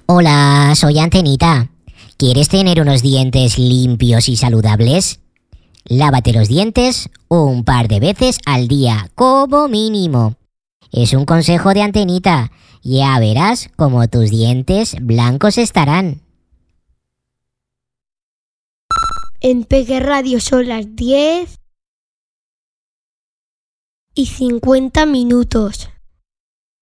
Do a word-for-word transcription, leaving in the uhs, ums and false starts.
Hola, soy Antenita. ¿Quieres tener unos dientes limpios y saludables? Lávate los dientes un par de veces al día, como mínimo. Es un consejo de Antenita. Ya verás cómo tus dientes blancos estarán. En Peque Radio son las diez y cincuenta minutos.